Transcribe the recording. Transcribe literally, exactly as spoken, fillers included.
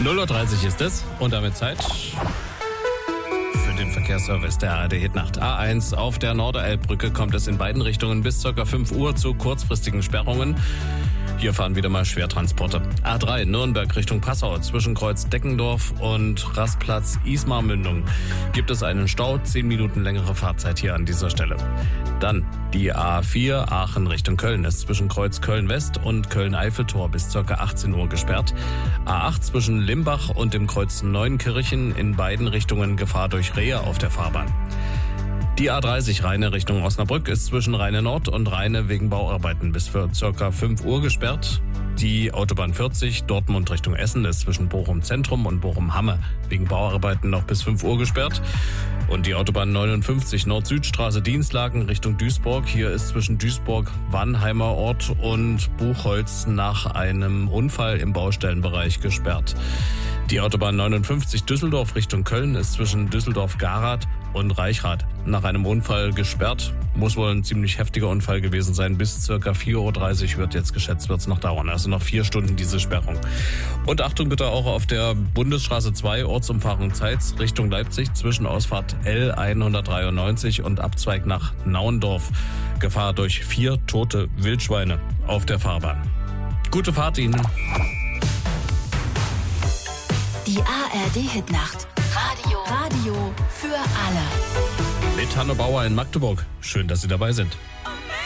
null Uhr dreißig ist es und damit Zeit für den Verkehrsservice der A R D Hitnacht. A eins auf der Norderelbbrücke kommt es in beiden Richtungen bis ca. fünf Uhr zu kurzfristigen Sperrungen. Hier fahren wieder mal Schwertransporte. A drei Nürnberg Richtung Passau zwischen Kreuz Deckendorf und Rastplatz Ismar-Mündung gibt es einen Stau, zehn Minuten längere Fahrzeit hier an dieser Stelle. Dann die A vier Aachen Richtung Köln ist zwischen Kreuz Köln-West und Köln-Eiffeltor bis ca. achtzehn Uhr gesperrt. A acht zwischen Limbach und dem Kreuz Neunkirchen in beiden Richtungen Gefahr durch Rehe auf der Fahrbahn. Die A dreißig Rheine Richtung Osnabrück ist zwischen Rheine Nord und Rheine wegen Bauarbeiten bis für ca. fünf Uhr gesperrt. Die Autobahn vierzig Dortmund Richtung Essen ist zwischen Bochum Zentrum und Bochum Hamme wegen Bauarbeiten noch bis fünf Uhr gesperrt. Und die Autobahn neunundfünfzig Nord-Süd-Straße Dienstlaken Richtung Duisburg. Hier ist zwischen Duisburg-Wannheimer Ort und Buchholz nach einem Unfall im Baustellenbereich gesperrt. Die Autobahn neunundfünfzig Düsseldorf Richtung Köln ist zwischen Düsseldorf-Garath und Reichrath nach einem Unfall gesperrt. Muss wohl ein ziemlich heftiger Unfall gewesen sein. Bis ca. vier Uhr dreißig wird jetzt geschätzt, wird es noch dauern. Also noch vier Stunden diese Sperrung. Und Achtung bitte auch auf der Bundesstraße zwei, Ortsumfahrung Zeitz Richtung Leipzig zwischen Ausfahrt L hundertdreiundneunzig und Abzweig nach Nauendorf. Gefahr durch vier tote Wildschweine auf der Fahrbahn. Gute Fahrt Ihnen. Die A R D Hitnacht. Radio. Radio für alle. Mit Hanno Bauer in Magdeburg. Schön, dass Sie dabei sind.